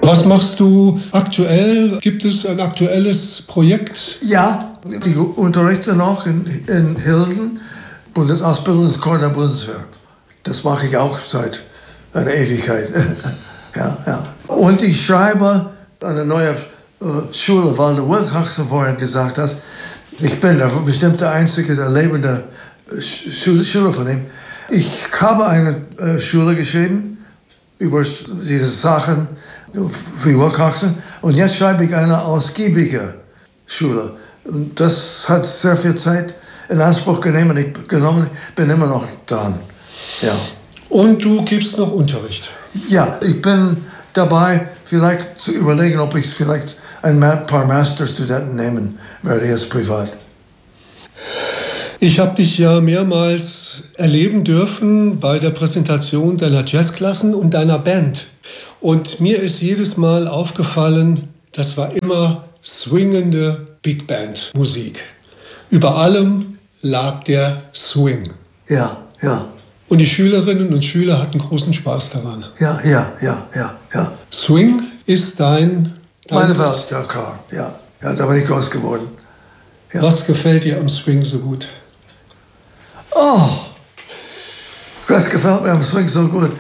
Was machst du aktuell? Gibt es ein aktuelles Projekt? Ja, ich unterrichte noch in Hilden, Bundesausbildungschor der Bundeswehr. Das mache ich auch seit einer Ewigkeit. Ja. Und ich schreibe eine neue Schule, weil du Wilcoxon vorhin gesagt hast. Ich bin bestimmt der einzige, der lebende Schüler von ihm. Ich habe eine Schule geschrieben über diese Sachen wie Wilcoxon und jetzt schreibe ich eine ausgiebige Schule. Und das hat sehr viel Zeit in Anspruch genommen. Ich bin immer noch dran. Ja. Und du gibst noch Unterricht? Ja, ich bin dabei, vielleicht zu überlegen, ob ich vielleicht ein paar Masterstudenten nehmen werde, jetzt privat. Ich habe dich ja mehrmals erleben dürfen bei der Präsentation deiner Jazzklassen und deiner Band. Und mir ist jedes Mal aufgefallen, das war immer swingende Big Band Musik. Über allem lag der Swing. Ja. Und die Schülerinnen und Schüler hatten großen Spaß daran. Ja. Swing ist meine Welt, ja klar. Ja, da bin ich groß geworden. Ja. Was gefällt dir am Swing so gut? Oh, was gefällt mir am Swing so gut?